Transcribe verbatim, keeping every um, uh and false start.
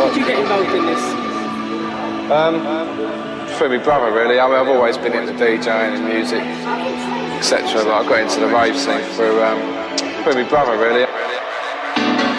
did you get involved in this? Um, through my brother, really. I mean, I've always been into DJing and music, et cetera. But I got into the rave scene through, um, through my brother, really.